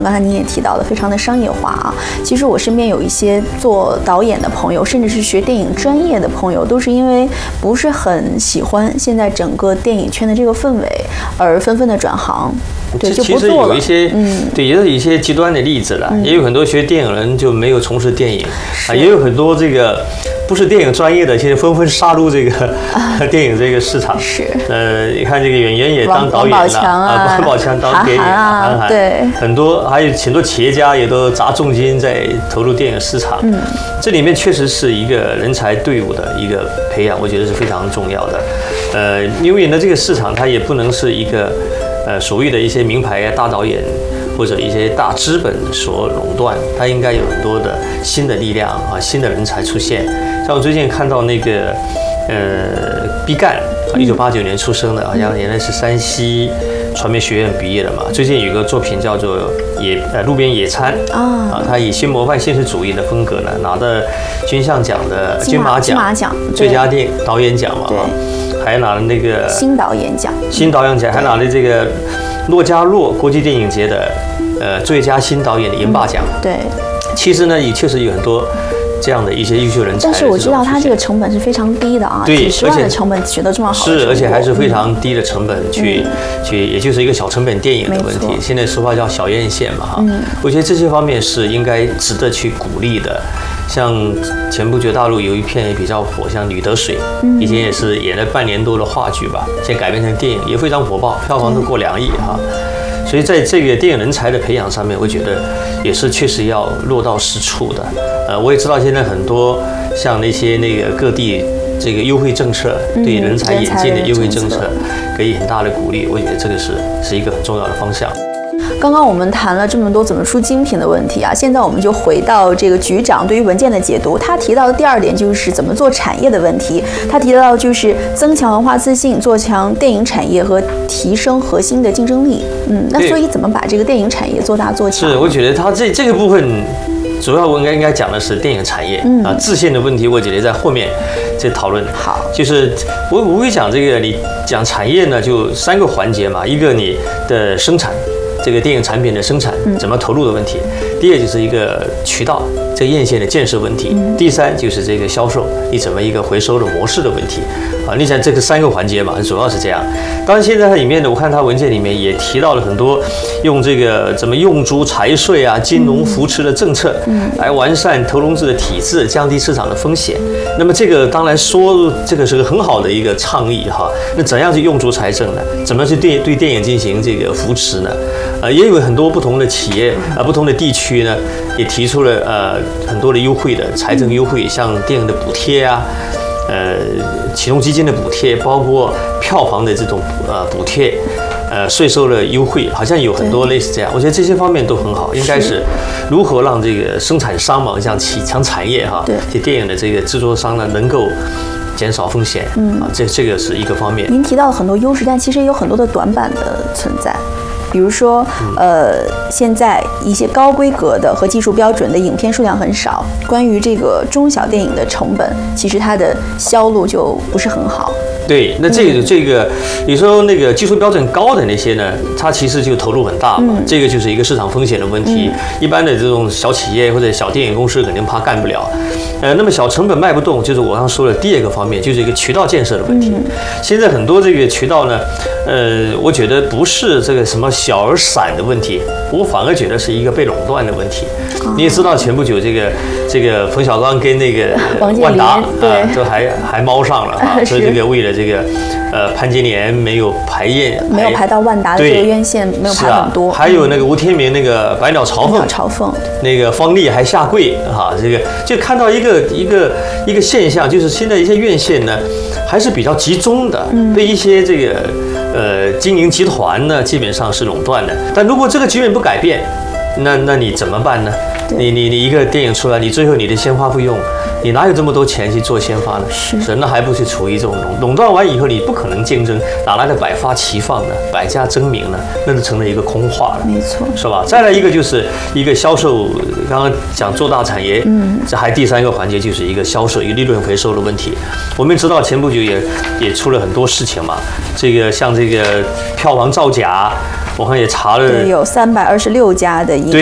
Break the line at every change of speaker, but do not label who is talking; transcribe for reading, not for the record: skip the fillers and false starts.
刚才您也提到了，非常的商业化啊。其实我身边有一些做导演的朋友，甚至是学电影专业的朋友，都是因为不是很喜欢现在整个电影圈的这个氛围，而纷纷的转行。对，就不做了。其实
有一些，对，也有一些极端的例子了。也有很多学电影人就没有从事电影啊，也有很多这个不是电影专业的，现在纷纷杀入这个电影这个市场。
是。
你看这个演员也当导演了啊，王宝强当电影，韩寒，
对，
很多还有很多企业家也都砸重金在投入电影市场。这里面确实是一个人才队伍的一个培养，我觉得是非常重要的。因为呢，这个市场它也不能是一个所谓的一些名牌大导演或者一些大资本所垄断，它应该有很多的新的力量啊，新的人才出现。像我最近看到那个毕赣，1989年出生的，好像原来是山西传媒学院毕业的嘛。最近有个作品叫做路边野餐啊，他以新模范现实主义的风格呢，拿的金像奖的金马奖最佳导演奖嘛，还拿了那个
新导演奖，
还拿了这个诺加洛国际电影节的最佳新导演的银霸奖。
对，
其实呢也确实有很多这样的一些优秀人才。
但是我知道他这个成本是非常低的啊，
对，
几十万的成本取得这么好的成果，
而且还是非常低的成本去，也就是一个小成本电影的问题。现在说话叫小院线嘛哈，我觉得这些方面是应该值得去鼓励的。像前不久大陆有一片比较火，像《女得水》，以前也是演了半年多的话剧吧，现在改编成电影也非常火爆，票房都过2亿哈。所以在这个电影人才的培养上面，我觉得也是确实要落到实处的。我也知道现在很多像那个各地这个优惠政策，对人才引进的优惠政策给予很大的鼓励，我觉得这个是一个很重要的方向。
刚刚我们谈了这么多怎么出精品的问题啊，现在我们就回到这个局长对于文件的解读。他提到的第2点就是怎么做产业的问题。他提到就是增强文化自信，做强电影产业和提升核心的竞争力。那所以怎么把这个电影产业做大做强？
是，我觉得他这个部分主要我应该讲的是电影产业自信的问题，我觉得在后面再讨论。
好，
就是我会讲这个，你讲产业呢，就3个环节嘛，一个你的生产。这个电影产品的生产怎么投入的问题，第2就是一个渠道这个院线的建设问题，第3就是这个销售你怎么一个回收的模式的问题啊。你想这个3个环节嘛，主要是这样。当然现在它里面呢，我看它文件里面也提到了很多用这个怎么用租财税啊、金融扶持的政策来完善投融资的体制，降低市场的风险。那么这个当然说这个是个很好的一个倡议哈。那怎样去用足财政呢？怎么去对电影进行这个扶持呢？也有很多不同的企业不同的地区呢，也提出了很多的优惠的财政优惠，像电影的补贴啊，启动基金的补贴，包括票房的这种补贴，税收的优惠，好像有很多类似这样。我觉得这些方面都很好，应该是如何让这个生产商嘛，像强产业哈，这电影的这个制作商呢，能够减少风险这个是一个方面。
您提到了很多优势，但其实也有很多的短板的存在。比如说，现在一些高规格的和技术标准的影片数量很少，关于这个中小电影的成本，其实它的销路就不是很好。
对，那这个，有时候那个技术标准高的那些呢，它其实就投入很大嘛，这个就是一个市场风险的问题。一般的这种小企业或者小电影公司肯定怕干不了。那么小成本卖不动，就是我刚说的第2个方面，就是一个渠道建设的问题。现在很多这个渠道呢，我觉得不是这个什么小而散的问题，我反而觉得是一个被垄断的问题。你也知道前不久这个冯小刚跟那个万达都还猫上了啊，所以这个为了这个潘金莲没有排到万达的这个院线，没有排很多。还有那个吴天明那个百鸟朝凤，那个方丽还下跪哈，这个就看到一个现象，就是现在一些院线呢还是比较集中的，被一些这个经营集团呢基本上是垄断的。但如果这个局面不改变，那你怎么办呢？你一个电影出来，你最后你的鲜花不用，你哪有这么多钱去做鲜花呢？是，那还不是处于这种垄断完以后，你不可能竞争，哪来的百花齐放呢？百家争鸣呢？那就成了一个空话了，
没错，
是吧？再来一个就是一个销售，刚刚讲做大产业，这还第3个环节就是一个销售，一个利润回收的问题。我们知道前不久也出了很多事情嘛，这个像这个票房造假。 我看也查了，
对，有326家的银